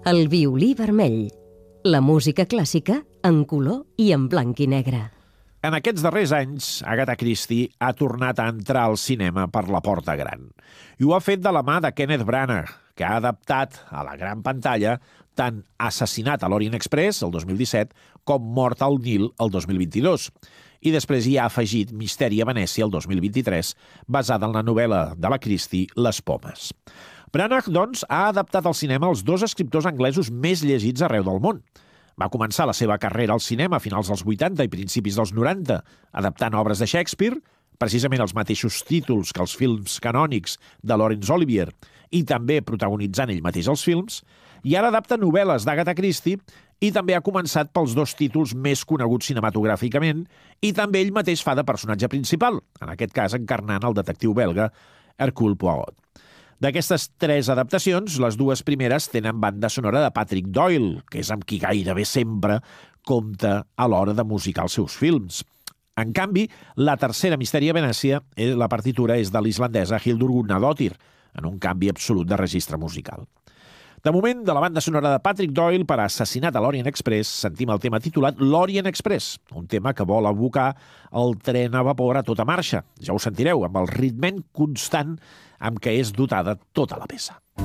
El violí vermell. La música clàssica en color i en blanc i negre. En aquests darrers anys, Agatha Christie ha tornat a entrar al cinema per la porta gran. I ho ha fet de la mà de Kenneth Branagh, que ha adaptat a la gran pantalla tant Assassinat a l'Orient Express, el 2017, com Mort al Nil, el 2022. I després hi ha afegit Misteri a Venècia, el 2023, basada en la novel·la de la Christie, Les Pomes. Branagh, doncs, ha adaptat al cinema els dos escriptors anglesos més llegits arreu del món. Va començar la seva carrera al cinema a finals dels 80 i principis dels 90, adaptant obres de Shakespeare, precisament els mateixos títols que els films canònics de Laurence Olivier, i també protagonitzant ell mateix els films, i ara adapta novel·les d'Agatha Christie i també ha començat pels dos títols més coneguts cinematogràficament i també ell mateix fa de personatge principal, en aquest cas encarnant el detectiu belga Hercule Poirot. D'aquestes tres adaptacions, les dues primeres tenen banda sonora de Patrick Doyle, que és amb qui gairebé sempre compta a l'hora de musicar els seus films. En canvi, la tercera, Misteri a Venècia, la partitura és de l'islandesa Hildur Guðnadóttir, en un canvi absolut de registre musical. De moment, de la banda sonora de Patrick Doyle per a Assassinat a l'Orient Express, sentim el tema titulat L'Orient Express, un tema que vol abocar el tren a vapor a tota marxa. Ja ho sentireu, amb el ritme constant amb què és dotada tota la peça.